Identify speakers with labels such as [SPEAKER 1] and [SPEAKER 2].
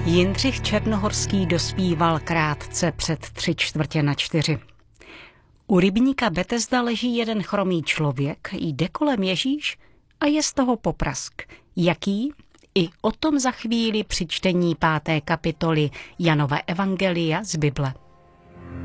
[SPEAKER 1] Jindřich Černohorský dospíval krátce před 3/4. U rybníka Betesda leží jeden chromý člověk, jde kolem Ježíš a je z toho poprask. Jaký? I o tom za chvíli při čtení 5. kapitoly Janova evangelia z Bible.